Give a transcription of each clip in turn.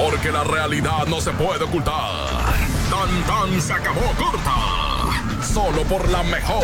porque la realidad no se puede ocultar. Tan tan se acabó corta, solo por la mejor.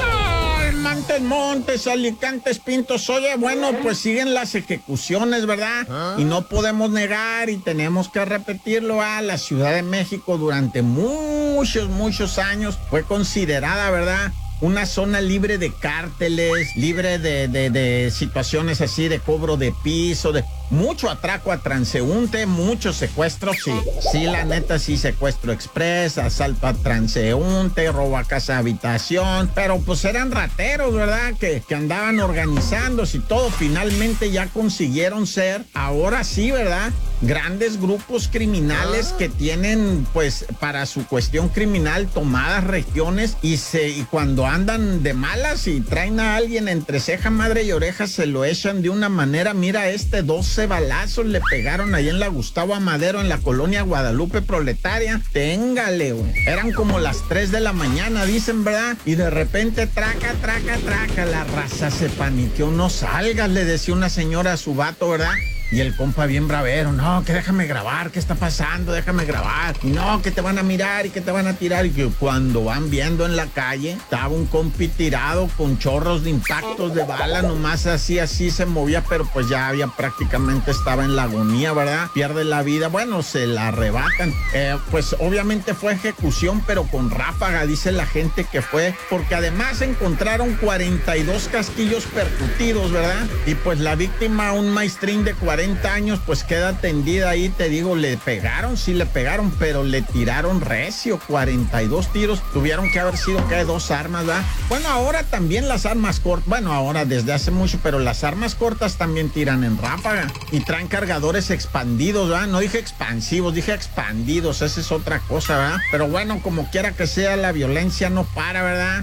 Montes, Alicantes, Pintos. Oye, bueno, pues siguen las ejecuciones, ¿verdad? Y no podemos negar y tenemos que repetirlo, la Ciudad de México durante muchos años fue considerada, ¿verdad?, una zona libre de cárteles, libre de situaciones así de cobro de piso, de mucho atraco a transeúnte, muchos secuestros, sí, la neta, sí, secuestro express, asalto a transeúnte, robo a casa habitación, pero pues eran rateros, ¿verdad?, que andaban organizándose y todo. Finalmente ya consiguieron ser, ahora sí, ¿verdad?, grandes grupos criminales que tienen, pues, para su cuestión criminal tomadas regiones y cuando andan de malas y traen a alguien entre ceja, madre y oreja, se lo echan de una manera. Mira, 12 balazos le pegaron ahí en la Gustavo Amadero, en la colonia Guadalupe Proletaria. Téngale, güey. Eran como las 3 de la mañana, dicen, ¿verdad? Y de repente, traca, la raza se paniqueó. No salgas, le decía una señora a su vato, ¿verdad? Y el compa bien bravero, no, que déjame grabar, ¿qué está pasando? Déjame grabar. Y no, que te van a mirar y que te van a tirar. Y que cuando van viendo en la calle, estaba un compi tirado con chorros de impactos de bala, nomás así se movía, pero pues ya prácticamente estaba en la agonía, ¿verdad? Pierde la vida, bueno, se la arrebatan. Pues obviamente fue ejecución, pero con ráfaga, dice la gente que fue, porque además encontraron 42 casquillos percutidos, ¿verdad? Y pues la víctima, un maestrín de 40 años, pues queda tendida ahí, te digo, le pegaron, pero le tiraron recio, 42 tiros, tuvieron que haber sido que 2 armas, ¿verdad? Bueno, ahora también las armas cortas, bueno, ahora desde hace mucho, pero las armas cortas también tiran en ráfaga y traen cargadores expandidos, ¿verdad? No dije expansivos, dije expandidos, esa es otra cosa, ¿verdad? Pero bueno, como quiera que sea, la violencia no para, ¿verdad?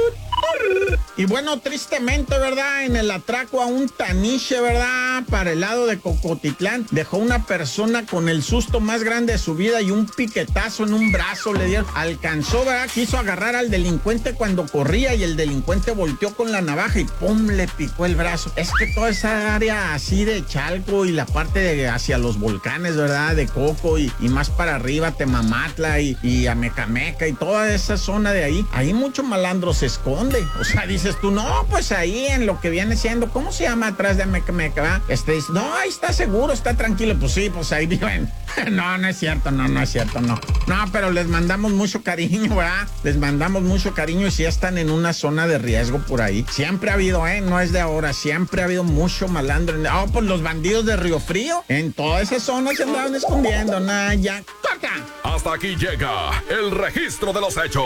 Y bueno, tristemente, ¿verdad?, en el atraco a un taniche, ¿verdad?, para el lado de Cocotitlán, dejó una persona con el susto más grande de su vida y un piquetazo en un brazo le dieron. Alcanzó, ¿verdad?, quiso agarrar al delincuente cuando corría y el delincuente volteó con la navaja y ¡pum!, le picó el brazo. Es que toda esa área así de Chalco y la parte de hacia los volcanes, ¿verdad?, de Coco y más para arriba, Temamatla y Amecameca y toda esa zona de ahí mucho malandro se esconde. O sea, dices tú, no, pues ahí en lo que viene siendo, ¿cómo se llama atrás de Amecameca? Dice, no, ahí está seguro, está tranquilo. Pues sí, pues ahí viven. No es cierto, no. No, pero les mandamos mucho cariño, ¿verdad? Les mandamos mucho cariño y si están en una zona de riesgo por ahí. Siempre ha habido, no es de ahora, siempre ha habido mucho malandro. Pues los bandidos de Río Frío, en toda esa zona se andaban escondiendo, ya. ¡Corta! Hasta aquí llega el registro de los hechos.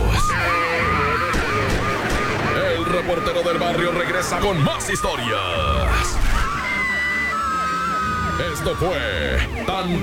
El reportero del barrio regresa con más historias. Esto fue Tan